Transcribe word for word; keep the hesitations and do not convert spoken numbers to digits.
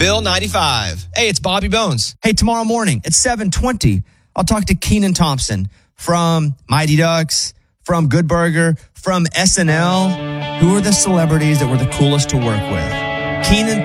Bill ninety-five. Hey, it's Bobby Bones. Hey, tomorrow morning at seven twenty, I'll talk to Kenan Thompson from Mighty Ducks, from Good Burger, from S N L. Who are the celebrities that were the coolest to work with? Kenan